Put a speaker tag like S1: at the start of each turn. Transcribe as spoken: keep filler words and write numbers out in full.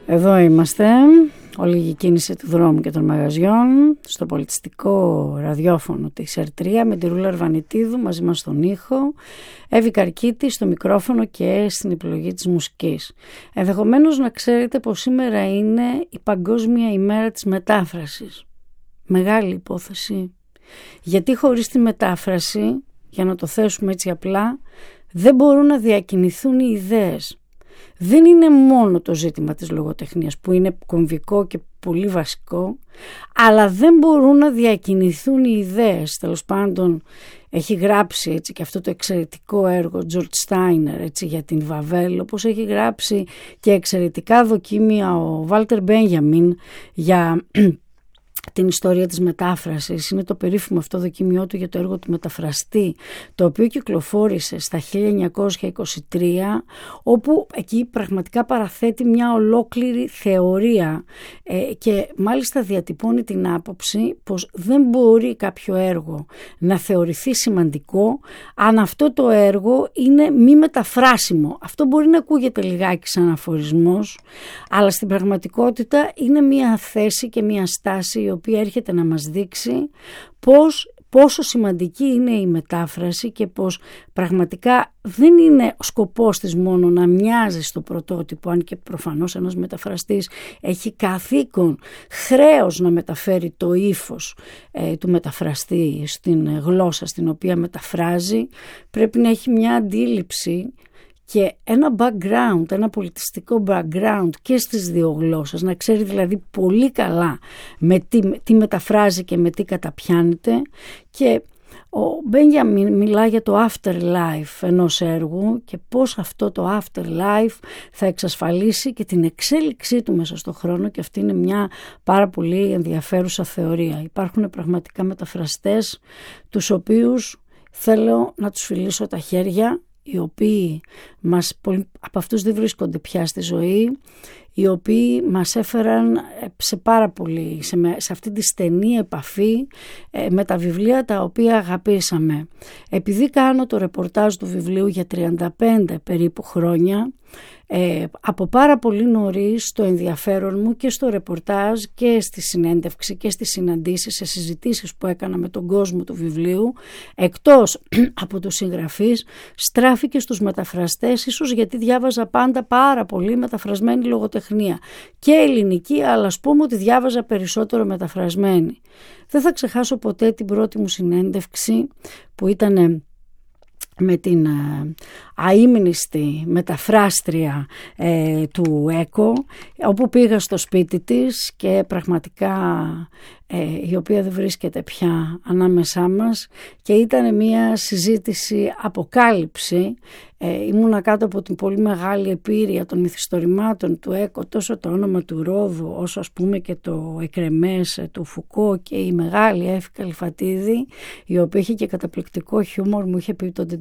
S1: Εδώ είμαστε, όλη η κίνηση του δρόμου και των μαγαζιών, στο πολιτιστικό ραδιόφωνο της ερ τρία με τη Ρούλα Αρβανιτίδου μαζί μας στον ήχο, Εύη Καρκίτη στο μικρόφωνο και στην επιλογή της μουσικής. Ενδεχομένως να ξέρετε πως σήμερα είναι η Παγκόσμια ημέρα της μετάφρασης. Μεγάλη υπόθεση, γιατί χωρίς τη μετάφραση, για να το θέσουμε έτσι απλά, δεν μπορούν να διακινηθούν οι ιδέες. Δεν είναι μόνο το ζήτημα της λογοτεχνίας που είναι κομβικό και πολύ βασικό, αλλά δεν μπορούν να διακινηθούν οι ιδέες. Τέλος πάντων, έχει γράψει έτσι και αυτό το εξαιρετικό έργο George Steiner έτσι, για την Βαβέλ, όπως έχει γράψει και εξαιρετικά δοκίμια ο Βάλτερ Μπένιαμιν για την ιστορία της μετάφρασης. Είναι το περίφημο αυτό δοκίμιό του για το έργο του μεταφραστή, το οποίο κυκλοφόρησε στα χίλια εννιακόσια είκοσι τρία, όπου εκεί πραγματικά παραθέτει μια ολόκληρη θεωρία ε, και μάλιστα διατυπώνει την άποψη πως δεν μπορεί κάποιο έργο να θεωρηθεί σημαντικό αν αυτό το έργο είναι μη μεταφράσιμο. Αυτό μπορεί να ακούγεται λιγάκι σαν αφορισμός, αλλά στην πραγματικότητα είναι μια θέση και μια στάση η οποία έρχεται να μας δείξει πώς, πόσο σημαντική είναι η μετάφραση και πως πραγματικά δεν είναι ο σκοπός της μόνο να μοιάζει στο πρωτότυπο, αν και προφανώς ένας μεταφραστής έχει καθήκον, χρέος να μεταφέρει το ύφος ε, του μεταφραστή στην γλώσσα στην οποία μεταφράζει, πρέπει να έχει μια αντίληψη και ένα background, ένα πολιτιστικό background και στις δύο γλώσσες, να ξέρει δηλαδή πολύ καλά με τι, τι μεταφράζει και με τι καταπιάνεται. Και ο Μπένιαμιν μιλά για το afterlife ενός έργου και πώς αυτό το afterlife θα εξασφαλίσει και την εξέλιξή του μέσα στον χρόνο, και αυτή είναι μια πάρα πολύ ενδιαφέρουσα θεωρία. Υπάρχουν πραγματικά μεταφραστές τους οποίους θέλω να τους φιλήσω τα χέρια, οι οποίοι μας, από αυτούς δεν βρίσκονται πια στη ζωή, οι οποίοι μας έφεραν σε πάρα πολύ, σε, σε αυτή τη στενή επαφή ε, με τα βιβλία τα οποία αγαπήσαμε. Επειδή κάνω το ρεπορτάζ του βιβλίου για τριάντα πέντε περίπου χρόνια, Ε, από πάρα πολύ νωρίς το ενδιαφέρον μου και στο ρεπορτάζ και στη συνέντευξη και στις συναντήσεις, σε συζητήσεις που έκανα με τον κόσμο του βιβλίου, εκτός από τους συγγραφείς, στράφηκε στους μεταφραστές, ίσως γιατί διάβαζα πάντα πάρα πολύ μεταφρασμένη λογοτεχνία και ελληνική, αλλά ας πούμε ότι διάβαζα περισσότερο μεταφρασμένη. Δεν θα ξεχάσω ποτέ την πρώτη μου συνέντευξη που ήταν με την αείμνηστη μεταφράστρια ε, του ΕΚΟ, όπου πήγα στο σπίτι της και πραγματικά ε, η οποία δεν βρίσκεται πια ανάμεσά μας, και ήταν μια συζήτηση αποκάλυψη. Ε, ήμουνα κάτω από την πολύ μεγάλη επίρρεια των μυθιστορημάτων του ΕΚΟ, τόσο το όνομα του Ρόδου όσο ας πούμε και το Εκρεμές του Φουκώ, και η μεγάλη Εύη Καλυφατίδη, η οποία είχε και καταπληκτικό χιούμορ, μου είχε πει τότε